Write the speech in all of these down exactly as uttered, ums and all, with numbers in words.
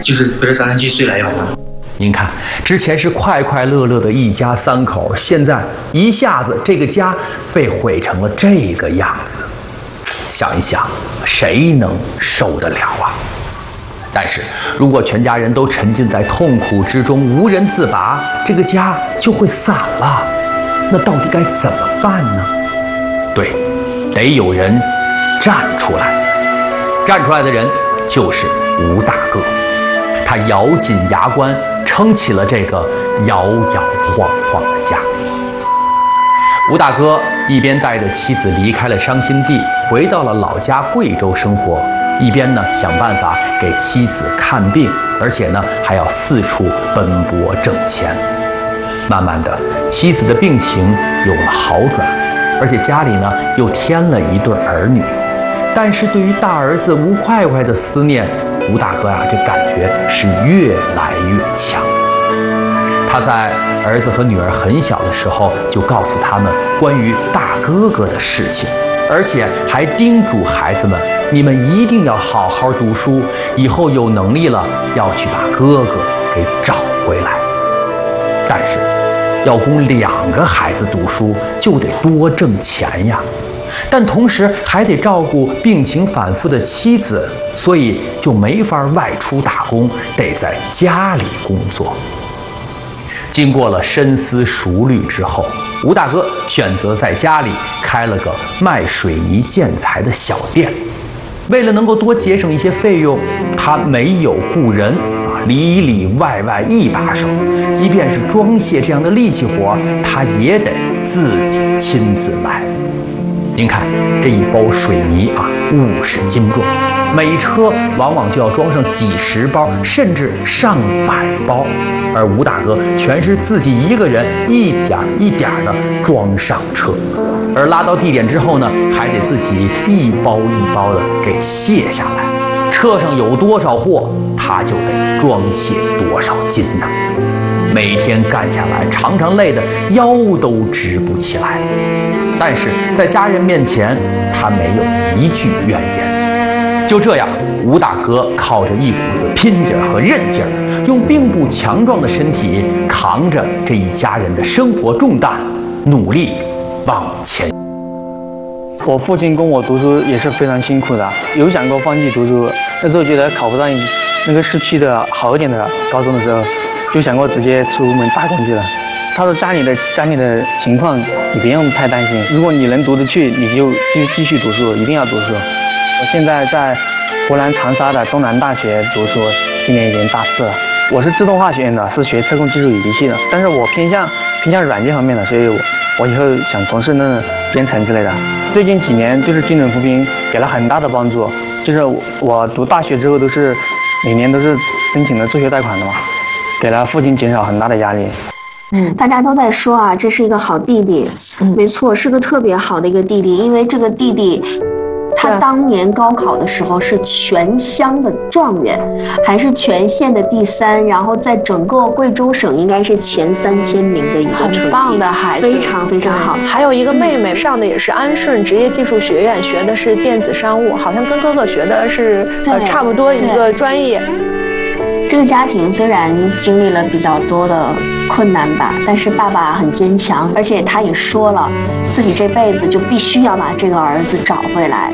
就是背着三轮机睡了一晚上。 您看，之前是快快乐乐的一家三口，现在一下子这个家被毁成了这个样子。想一想，谁能受得了啊？但是如果全家人都沉浸在痛苦之中，无人自拔，这个家就会散了。那到底该怎么办呢？对，得有人站出来。站出来的人就是吴大哥，他咬紧牙关，撑起了这个摇摇晃晃的家。吴大哥一边带着妻子离开了伤心地，回到了老家贵州生活，一边呢想办法给妻子看病，而且呢还要四处奔波挣钱。慢慢的，妻子的病情有了好转，而且家里呢又添了一对儿女。但是对于大儿子吴快快的思念，吴大哥呀、啊，这感觉是越来越强。他在儿子和女儿很小的时候就告诉他们关于大哥哥的事情，而且还叮嘱孩子们，你们一定要好好读书，以后有能力了要去把哥哥给找回来。但是要供两个孩子读书，就得多挣钱呀。但同时还得照顾病情反复的妻子，所以就没法外出打工，得在家里工作。经过了深思熟虑之后，吴大哥选择在家里开了个卖水泥建材的小店。为了能够多节省一些费用，他没有雇人啊，里里外外一把手，即便是装卸这样的力气活，他也得自己亲自来。您看这一包水泥啊，五十斤重，每车往往就要装上几十包，甚至上百包。而吴大哥全是自己一个人一点一点的装上车，而拉到地点之后呢，还得自己一包一包的给卸下来。车上有多少货，他就得装卸多少斤呢。每天干下来，常常累得腰都直不起来。但是在家人面前，他没有一句怨言。就这样，吴大哥靠着一股子拼劲儿和韧劲儿，用并不强壮的身体扛着这一家人的生活重担，努力往前。 我父亲供我读书也是非常辛苦的，有想过放弃读书。那时候觉得考不上那个市区的好一点的高中的时候，就想过直接出门打工去了。他说家里的家里的情况你不用太担心，如果你能读得去，你就就继续读书，一定要读书。我现在在湖南长沙的东南大学读书，今年已经大四了。我是自动化学院的，是学测控技术与仪器的，但是我偏向偏向软件方面的，所以我我以后想从事那种编程之类的。最近几年就是精准扶贫给了很大的帮助，就是我读大学之后都是每年都是申请了助学贷款的嘛，给了父亲减少很大的压力。 嗯，大家都在说啊，这是一个好弟弟。嗯，没错，是个特别好的一个弟弟，因为这个弟弟，他当年高考的时候是全乡的状元，还是全县的第三，然后在整个贵州省应该是前三千名的一个成绩， 很棒的孩子， 非常非常好。 还有一个妹妹上的也是安顺职业技术学院，学的是电子商务，好像跟哥哥学的是呃差不多一个专业。 这个家庭虽然经历了比较多的困难吧，但是爸爸很坚强，而且他也说了，自己这辈子就必须要把这个儿子找回来。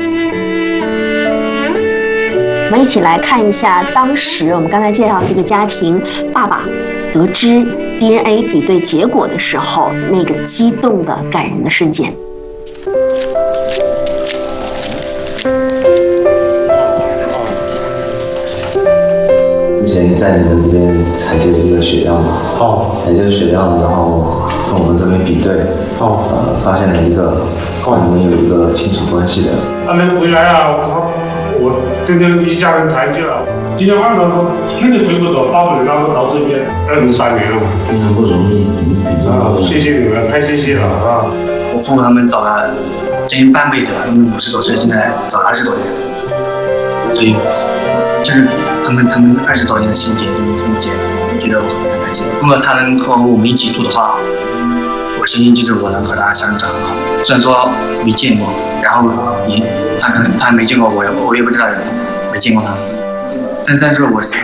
我们一起来看一下当时我们刚才介绍这个家庭，爸爸得知 D N A 比对结果的时候，那个激动的感人的瞬间。 之前在你们这边采集了一个血样嘛，哦，采集了血样，然后跟我们这边比对，哦，呃，发现了一个，哦，你们有一个亲属关系的。 他能回来啊，我我真的一家人团结了。今天晚上说睡都睡不着，把我们两个到这边二十三年了， 非常不容易， 啊，谢谢你们，太谢谢了啊！ 我父母他们找了将近半辈子了，他们五十多岁，现在找了二十多年，所以就是他们他们二十多年的心结就是这么结，我觉得我很开心。如果他能和我们一起住的话，我相信就是我能和他相处得很好。虽然说没见过，然后也他可能他没见过我，我也不知道没见过他，但但是我